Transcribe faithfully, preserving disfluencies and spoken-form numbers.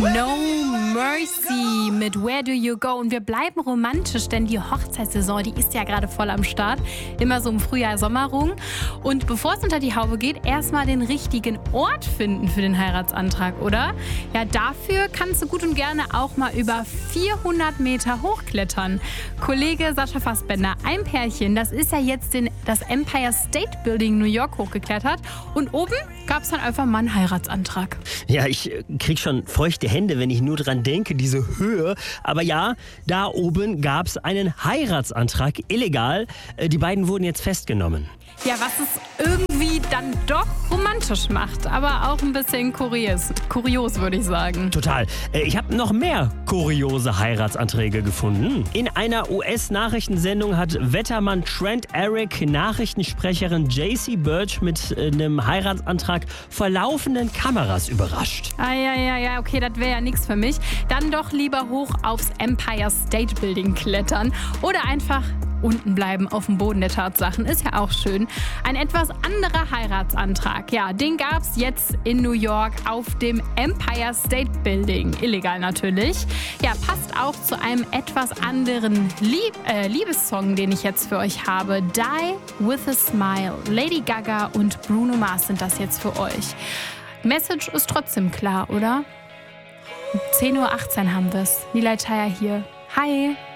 No Mercy mit Where Do You Go? Und wir bleiben romantisch, denn die Hochzeitssaison, die ist ja gerade voll am Start. Immer so im Frühjahr, Sommer rum. Und bevor es unter die Haube geht, erstmal den richtigen Ort finden für den Heiratsantrag, oder? Ja, dafür kannst du gut und gerne auch mal über vierhundert Meter hochklettern. Kollege Sascha Fassbender, ein Pärchen, das ist ja jetzt in das Empire State Building New York hochgeklettert. Und oben gab es dann einfach mal einen Heiratsantrag. Ja, ich äh, krieg schon feuchte Hände, wenn ich nur dran denke, diese Höhe. Aber ja, da oben gab es einen Heiratsantrag, illegal. Äh, die beiden wurden jetzt festgenommen. Ja, was es irgendwie dann doch romantisch macht, aber auch ein bisschen kurios, kurios würde ich sagen. Total. Äh, ich habe noch mehr kuriose Heiratsanträge gefunden. In einer U S-Nachrichtensendung hat Wettermann Trent Eric Nachrichtensprecherin J C Birch mit äh, einem Heiratsantrag vor laufenden Kameras überrascht. Ah, ja, ja, ja, okay, das wäre ja nichts für mich. Dann doch lieber hoch aufs Empire State Building klettern oder einfach unten bleiben auf dem Boden der Tatsachen. Ist ja auch schön. Ein etwas anderer Heiratsantrag. Ja, den gab es jetzt in New York auf dem Empire State Building. Illegal natürlich. Ja, passt auch zu einem etwas anderen Lieb- äh, Liebessong, den ich jetzt für euch habe. Die with a Smile. Lady Gaga und Bruno Mars sind das jetzt für euch. Message ist trotzdem klar, oder? zehn Uhr achtzehn haben wir es. Nilay Chaya hier. Hi.